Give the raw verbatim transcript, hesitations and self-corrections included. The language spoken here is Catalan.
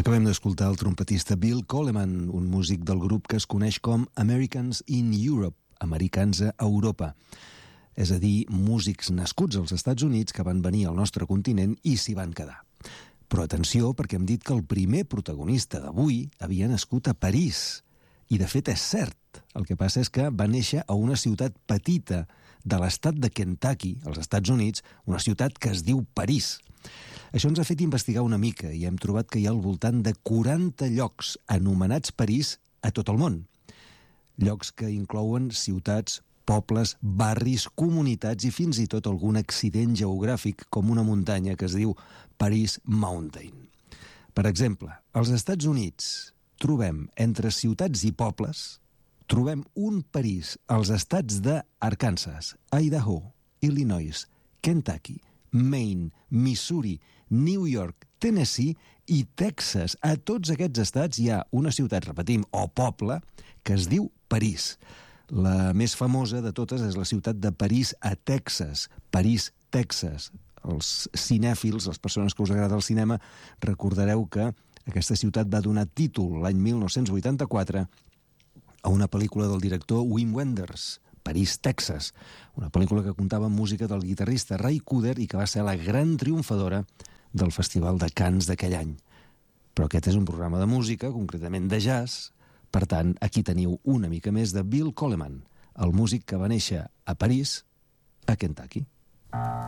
Acabem d'escoltar el trompetista Bill Coleman, un músic del grup que es coneix com Americans in Europe, americans a Europa. És a dir, músics nascuts als Estats Units que van venir al nostre continent i s'hi van quedar. Però atenció, perquè hem dit que el primer protagonista d'avui havia nascut a París. I de fet és cert. El que passa és que va néixer a una ciutat petita de l'estat de Kentucky, als Estats Units, una ciutat que es diu París. Això ens ha fet investigar una mica i hem trobat que hi ha al voltant de quaranta llocs anomenats París a tot el món. Llocs que inclouen ciutats, pobles, barris, comunitats i fins i tot algun accident geogràfic com una muntanya que es diu Paris Mountain. Per exemple, als Estats Units trobem entre ciutats i pobles, trobem un París als estats d'Arkansas, Idaho, Illinois, Kentucky, Maine, Missouri, New York, Tennessee i Texas. A tots aquests estats hi ha una ciutat, repetim, o poble, que es diu París. La més famosa de totes és la ciutat de París a Texas, París, Texas. Els cinèfils, les persones que us agrada el cinema, recordareu que aquesta ciutat va donar títol l'any mil nou-cents vuitanta-quatre a una pel·lícula del director Wim Wenders, París, Texas, una pel·lícula que comptava amb música del guitarrista Ray Cooder i que va ser la gran triomfadora del Festival de Cannes d'aquell any. Però aquest és un programa de música, concretament de jazz, per tant, aquí teniu una mica més de Bill Coleman, el músic que va néixer a París, a Kentucky.